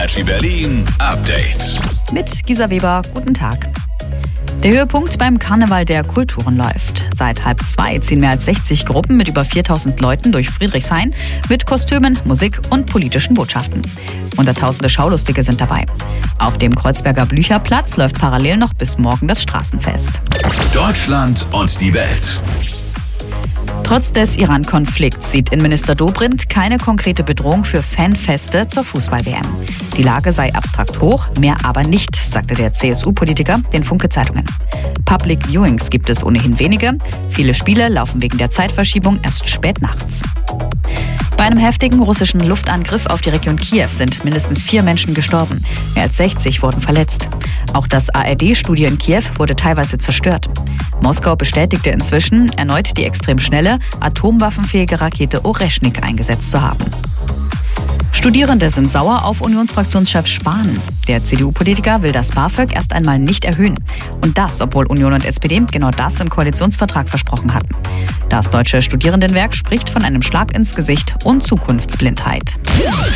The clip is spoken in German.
Energy Berlin Update. Mit Gisa Weber, guten Tag. Der Höhepunkt beim Karneval der Kulturen läuft. Seit 1:30 ziehen mehr als 60 Gruppen mit über 4000 Leuten durch Friedrichshain mit Kostümen, Musik und politischen Botschaften. Hunderttausende Schaulustige sind dabei. Auf dem Kreuzberger Blücherplatz läuft parallel noch bis morgen das Straßenfest. Deutschland und die Welt. Trotz des Iran-Konflikts sieht Innenminister Dobrindt keine konkrete Bedrohung für Fanfeste zur Fußball-WM. Die Lage sei abstrakt hoch, mehr aber nicht, sagte der CSU-Politiker den Funke-Zeitungen. Public Viewings gibt es ohnehin wenige. Viele Spiele laufen wegen der Zeitverschiebung erst spät nachts. Bei einem heftigen russischen Luftangriff auf die Region Kiew sind mindestens 4 Menschen gestorben. Mehr als 60 wurden verletzt. Auch das ARD-Studio in Kiew wurde teilweise zerstört. Moskau bestätigte inzwischen, erneut die extrem schnelle, atomwaffenfähige Rakete Oreschnik eingesetzt zu haben. Studierende sind sauer auf Unionsfraktionschef Spahn. Der CDU-Politiker will das BAföG erst einmal nicht erhöhen. Und das, obwohl Union und SPD genau das im Koalitionsvertrag versprochen hatten. Das Deutsche Studierendenwerk spricht von einem Schlag ins Gesicht und Zukunftsblindheit.